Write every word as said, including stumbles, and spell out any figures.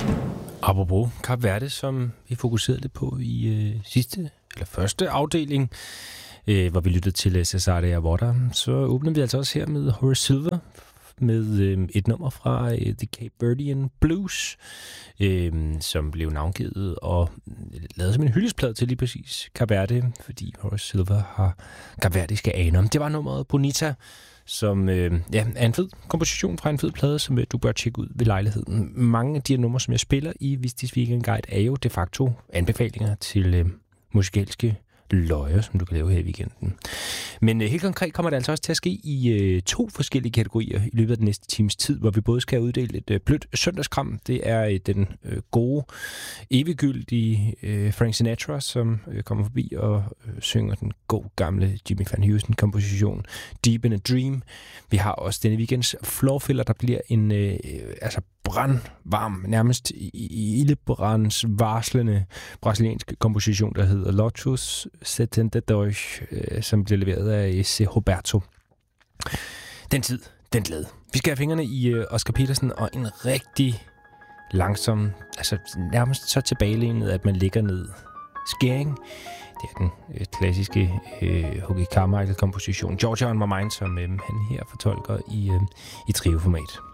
Apropos Kap Verde, som vi fokuserede lidt på i øh, sidste, eller første afdeling, øh, hvor vi lyttede til Cesaria Vorta, så åbnede vi altså også her med Horace Silver, med øh, et nummer fra øh, The Cape Verdean Blues, øh, som blev navngivet og lavet som en hyldestplade til lige præcis Kap Verde, fordi Horace Silver har kapverdiske aner. Det var nummeret Bonita, som øh, ja, er en fed komposition fra en fed plade, som øh, du bør tjekke ud ved lejligheden. Mange af de her numre, som jeg spiller i Vistis Weekend Guide, er jo de facto anbefalinger til øh, musikalske løjer, som du kan lave her i weekenden. Men øh, helt konkret kommer det altså også til at ske i øh, to forskellige kategorier i løbet af den næste times tid, hvor vi både skal uddele et øh, blødt søndagskram. Det er øh, den øh, gode, eviggyldige øh, Frank Sinatra, som øh, kommer forbi og øh, synger den gode gamle Jimmy Van Heusen-komposition Deep in a Dream. Vi har også denne weekends floorfiller, der bliver en øh, altså brandvarm, nærmest ildebrandsvarslende brasiliansk komposition, der hedder Lotus setenta e dois, øh, som bliver leveret af C. Roberto. Den tid, den glæde. Vi skal have fingrene i øh, Oscar Peterson og en rigtig langsom, altså nærmest så tilbagelænet, at man ligger ned. Skæring. Det er den øh, klassiske øh, H G. Carmichael-komposition Georgia on My Mind, som øh, han her fortolker i, øh, i trio-format.